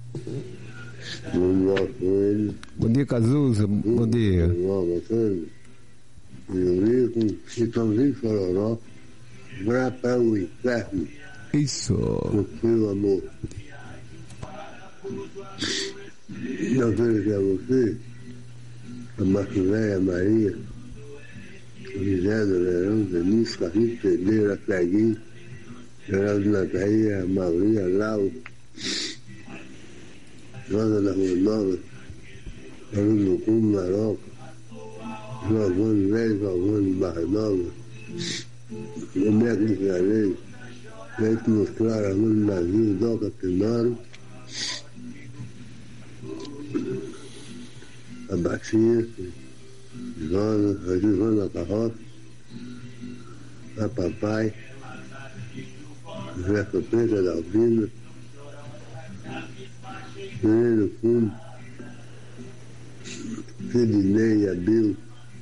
Bom dia, Cazuza. Bom dia. Eu com Chitãozinho Chororó, vá para o inferno. Isso. Com seu amor. Eu ofereço a você, a Marcinéia Maria, José do Verão, Denise, Carlinhos, Pedreira, Freguinho, Geraldo Nataíra, Maurícia, Lau, Rosa da Rua Nova, Aluno do Cume, Maroca, Giovanni Velho, Giovanni Barra Nova, Roberto de Garejo, Leite Mostrar, Armando Navio, Doca Tenório, a Baixinha, a Giovana Carroça, a Papai, José Preta da Alpina, Menino Fundo, Sidney e Abil,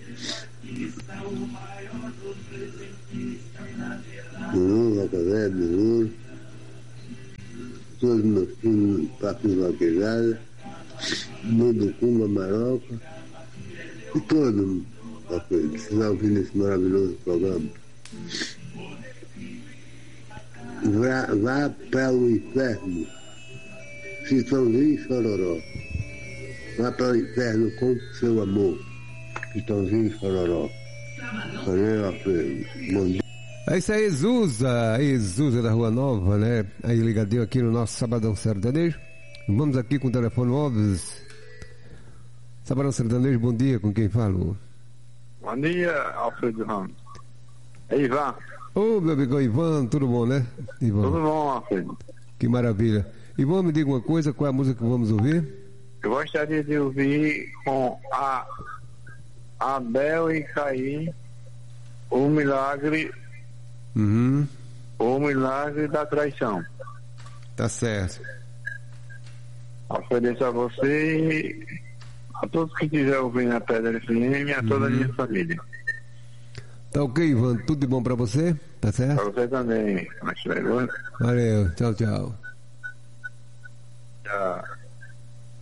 Bilu, Vacalé, Bilu, todos meus filhos, Papo de Vaquejada, Muducumba, Maroca, e todos que estão ouvindo esse maravilhoso programa. Vá para o inferno, Chitãozinho Chororó. Vá para o inferno com seu amor, Chitãozinho Chororó. Bom dia. É isso aí, Zuza da Rua Nova, né? Aí ligadinho aqui no nosso Sabadão Sertanejo. Vamos aqui com o telefone móveis. Sabadão Sertanejo, bom dia, com quem falo? Bom dia, Alfredo Ramos. É Ivan. Ô, meu amigo Ivan, tudo bom, né? Ivan. Tudo bom, Alfredo. Que maravilha. Ivan, me diga uma coisa, qual é a música que vamos ouvir? Eu gostaria de ouvir com a Abel e Caim, o milagre da traição. Tá certo. Ofereço a você e a todos que quiserem ouvir na Pedra FM e a toda a minha família. Tá ok, Ivan, tudo de bom pra você? Tá certo? Pra você também, mas Valeu, tchau, tchau.